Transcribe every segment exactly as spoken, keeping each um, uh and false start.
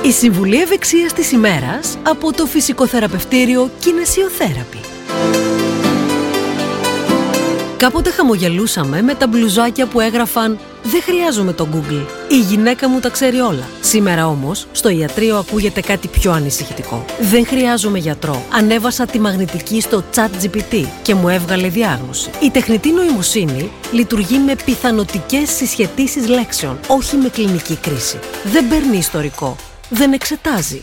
Η συμβουλή ευεξίας της ημέρας από το φυσικοθεραπευτήριο Kinesiotherapy. Κάποτε χαμογελούσαμε με τα μπλουζάκια που έγραφαν «Δεν χρειάζομαι το Google, η γυναίκα μου τα ξέρει όλα». Σήμερα όμως, στο ιατρείο ακούγεται κάτι πιο ανησυχητικό. «Δεν χρειάζομαι γιατρό, ανέβασα τη μαγνητική στο ChatGPT και μου έβγαλε διάγνωση». Η τεχνητή νοημοσύνη λειτουργεί με πιθανοτικές συσχετίσεις λέξεων, όχι με κλινική κρίση. Δεν παίρνει ιστορικό, δεν εξετάζει.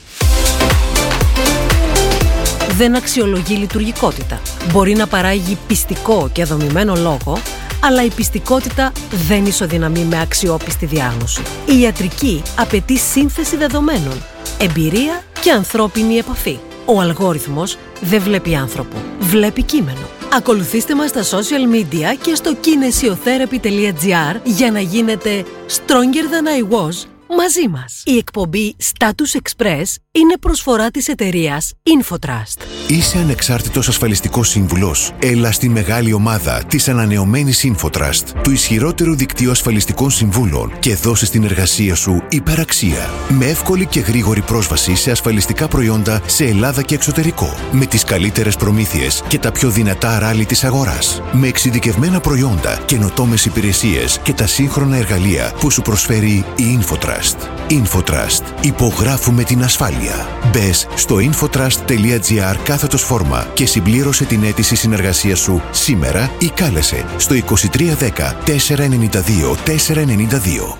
Δεν αξιολογεί λειτουργικότητα. Μπορεί να παράγει πιστικό και δομημένο λόγο, αλλά η πιστικότητα δεν ισοδυναμεί με αξιόπιστη διάγνωση. Η ιατρική απαιτεί σύνθεση δεδομένων, εμπειρία και ανθρώπινη επαφή. Ο αλγόριθμος δεν βλέπει άνθρωπο, βλέπει κείμενο. Ακολουθήστε μας στα social media και στο kinesiotherapy τελεία gr για να γίνετε stronger than I was μαζί μας. Η εκπομπή Status Express είναι προσφορά της εταιρείας InfoTrust. Είσαι ανεξάρτητος ασφαλιστικός σύμβουλος? Έλα στη μεγάλη ομάδα της ανανεωμένης InfoTrust, του ισχυρότερου δικτύου ασφαλιστικών συμβούλων, και δώσε στην εργασία σου υπεραξία. Με εύκολη και γρήγορη πρόσβαση σε ασφαλιστικά προϊόντα σε Ελλάδα και εξωτερικό. Με τις καλύτερες προμήθειες και τα πιο δυνατά ράλι της αγοράς. Με εξειδικευμένα προϊόντα, καινοτόμες υπηρεσίες και τα σύγχρονα εργαλεία που σου προσφέρει η InfoTrust. InfoTrust. Υπογράφουμε την ασφάλεια. Μπες στο infotrust τελεία gr κάθετος φόρμα και συμπλήρωσε την αίτηση συνεργασίας σου σήμερα ή κάλεσε στο είκοσι τρία δέκα τετρακόσια ενενήντα δύο τετρακόσια ενενήντα δύο.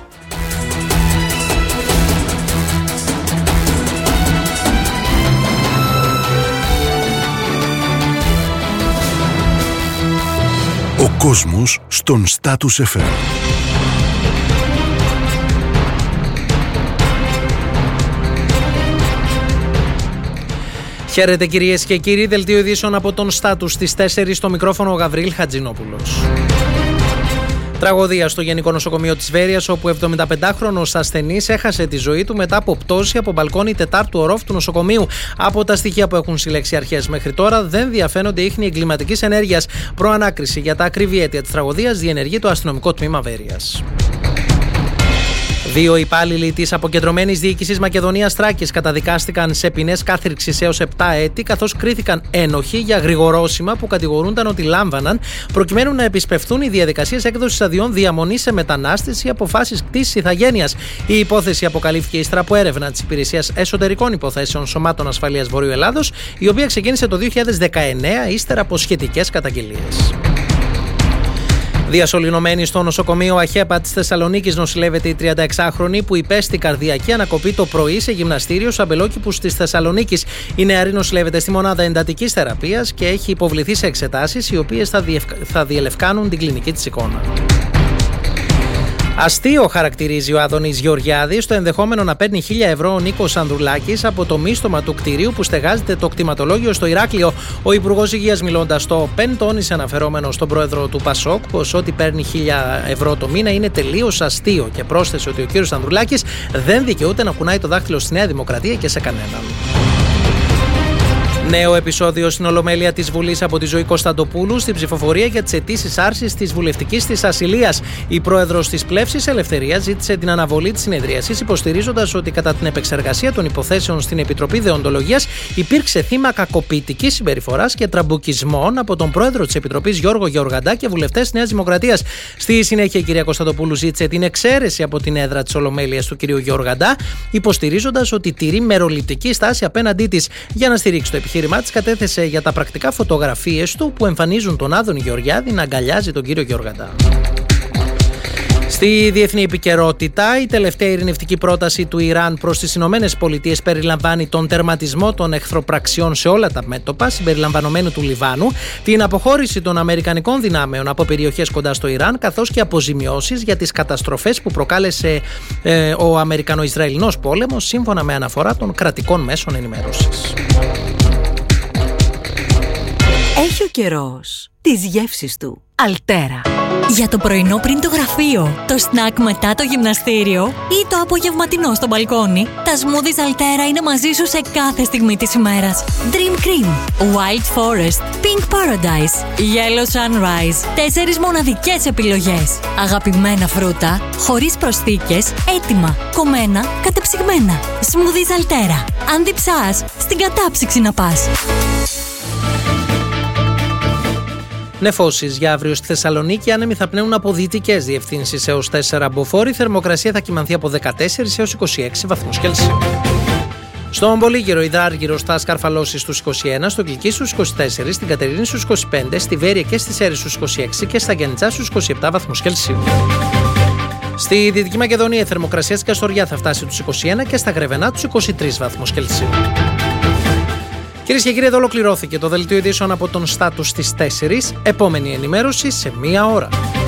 Ο κόσμος στον Status εφ εμ. Χαίρετε κυρίες και κύριοι, δελτίο ειδήσεων από τον Status στις τέσσερις, στο μικρόφωνο ο Γαβρίλ Χατζηνόπουλος. Τραγωδία στο Γενικό Νοσοκομείο της Βέρειας, όπου εβδομηνταπεντάχρονος ασθενής έχασε τη ζωή του μετά από πτώση από μπαλκόνι τετάρτου ορόφου του νοσοκομείου. Από τα στοιχεία που έχουν συλλέξει αρχές μέχρι τώρα, δεν διαφαίνονται ίχνη εγκληματικής ενέργειας. Προανάκριση για τα ακριβή αίτια της τραγωδίας διενεργεί το αστυνομικό τμήμα Βέρειας. Δύο υπάλληλοι της Αποκεντρωμένης Διοίκησης Μακεδονίας Θράκης καταδικάστηκαν σε ποινές κάθυρξης έως επτά έτη, καθώς κρίθηκαν ένοχοι για γρηγορόσημα που κατηγορούνταν ότι λάμβαναν προκειμένου να επισπευθούν οι διαδικασίες έκδοσης αδειών διαμονής σε μετανάστες ή αποφάσεις κτήσης ηθαγένειας. Η υπόθεση αποκαλύφθηκε ύστερα από έρευνα της Υπηρεσίας Εσωτερικών Υποθέσεων Σωμάτων Ασφαλείας Βορείου Ελλάδος, η οποία ξεκίνησε το δύο χιλιάδες δεκαεννέα ύστερα από σχετικές καταγγελίες. Διασωληνωμένη στο νοσοκομείο Αχέπα της Θεσσαλονίκης νοσηλεύεται η τριανταεξάχρονη που υπέστη καρδιακή ανακοπή το πρωί σε γυμναστήριο Σαμπελόκηπους της Θεσσαλονίκης. Η νεαρή νοσηλεύεται στη μονάδα εντατικής θεραπείας και έχει υποβληθεί σε εξετάσεις οι οποίες θα, διευ... θα διελευκάνουν την κλινική της εικόνα. Αστείο χαρακτηρίζει ο Άδωνης Γεωργιάδης το ενδεχόμενο να παίρνει χίλια ευρώ ο Νίκος Ανδρουλάκης από το μίστομα του κτηρίου που στεγάζεται το κτηματολόγιο στο Ηράκλειο. Ο Υπουργός Υγείας, μιλώντας στο ΠΕΝ, τόνισε αναφερόμενο στον πρόεδρο του ΠΑΣΟΚ πως ό,τι παίρνει χίλια ευρώ το μήνα είναι τελείως αστείο, και πρόσθεσε ότι ο κύριος Ανδρουλάκης δεν δικαιούται να κουνάει το δάχτυλο στη Νέα Δημοκρατία και σε κανέναν. Νέο επεισόδιο στην Ολομέλεια της Βουλής από τη Ζωή Κωνσταντοπούλου στην ψηφοφορία για τις αιτήσεις άρσης της βουλευτικής της ασυλίας. Η πρόεδρος της Πλεύσης Ελευθερίας ζήτησε την αναβολή της συνεδρίασης, υποστηρίζοντας ότι κατά την επεξεργασία των υποθέσεων στην Επιτροπή Δεοντολογίας υπήρξε θύμα κακοποιητικής συμπεριφοράς και τραμπουκισμών από τον πρόεδρο της Επιτροπής Γιώργο Γεωργαντά και βουλευτές της Νέας Δημοκρατίας. Στη συνέχεια, η κυρία Κωνσταντοπούλου ζήτησε την εξαίρεση από την έδρα της Ολομέλειας του κυρίου Γεωργαντά, υποστηρίζοντας ότι τηρεί μεροληπτική στάση απέναντί της. Για να στηρίξει το επιχείρημα της, κατέθεσε για τα πρακτικά φωτογραφίες του που εμφανίζουν τον Άδωνη Γεωργιάδη να αγκαλιάζει τον κύριο Γεωργαντά. Στη διεθνή επικαιρότητα, η τελευταία ειρηνευτική πρόταση του Ιράν προς τις Ηνωμένες Πολιτείες περιλαμβάνει τον τερματισμό των εχθροπραξιών σε όλα τα μέτωπα, συμπεριλαμβανομένου του Λιβάνου, την αποχώρηση των αμερικανικών δυνάμεων από περιοχές κοντά στο Ιράν, καθώς και αποζημιώσεις για τις καταστροφές που προκάλεσε ε, ο Αμερικανο-Ισραηλινός πόλεμος, σύμφωνα με αναφορά των κρατικών μέσων ενημέρωσης. Έχει ο καιρός τις γεύσεις του. Αλτέρα. Για το πρωινό πριν το γραφείο, το σνακ μετά το γυμναστήριο ή το απογευματινό στο μπαλκόνι, τα smoothies Altera είναι μαζί σου σε κάθε στιγμή της ημέρας. Dream Cream, Wild Forest, Pink Paradise, Yellow Sunrise. Τέσσερις μοναδικές επιλογές. Αγαπημένα φρούτα, χωρίς προσθήκες, έτοιμα, κομμένα, κατεψυγμένα. Smoothies Altera. Αν διψάς, στην κατάψυξη να πας. Νεφώσεις για αύριο στη Θεσσαλονίκη. Άνεμοι θα πνέουν από δυτικές διευθύνσεις έως τέσσερα μποφόρ. Η θερμοκρασία θα κυμανθεί από δεκατέσσερα έως είκοσι έξι βαθμούς Κέλσιο. Στον Πολύγυρο, υδράργυρο στα Σκαρφαλώσεις στους είκοσι ένα, στο Κιλκί στους είκοσι τέσσερα, στην Κατερίνη στους είκοσι πέντε, στη Βέρεια και στη Σέρρη στους είκοσι έξι και στα Γιαννιτσά στους είκοσι επτά βαθμούς Κέλσιο. Στη Δυτική Μακεδονία, η θερμοκρασία στην Καστοριά θα φτάσει τους είκοσι ένα και στα Γρεβενά τους είκοσι τρεις βαθμούς Κέλσιο. Κυρίες και κύριοι, εδώ ολοκληρώθηκε το δελτίο ειδήσεων από τον Στάτους στις τέσσερις. Επόμενη ενημέρωση σε μία ώρα.